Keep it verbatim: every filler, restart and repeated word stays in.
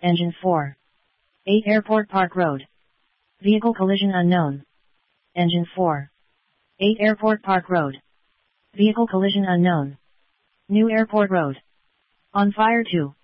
Engine four. eight Airport Park Road. Vehicle collision unknown. Engine four. eight Airport Park Road. Vehicle collision unknown. New Airport Road. On fire two.